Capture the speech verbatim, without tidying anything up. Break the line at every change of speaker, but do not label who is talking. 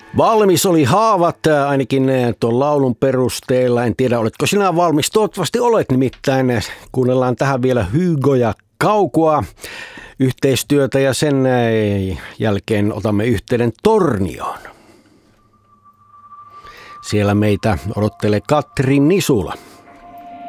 Valmis oli haavat, ainakin tuon laulun perusteella. En tiedä, oletko sinä valmis? Toivottavasti olet, nimittäin kuunnellaan tähän vielä Hugo ja Kaukoa yhteistyötä ja sen jälkeen otamme yhteyden Tornioon. Siellä meitä odottelee Katri Nisula.